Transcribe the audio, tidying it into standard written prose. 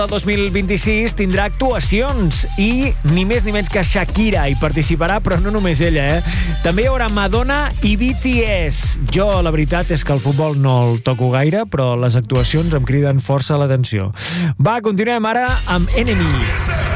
El 2026 tindrà actuacions i ni més ni menys que Shakira hi participarà, però no només ella, També hi haurà Madonna i BTS. Jo, la veritat és que el futbol no el toco gaire, però les actuacions em criden força l'atenció. Va, continuem ara amb Enemy.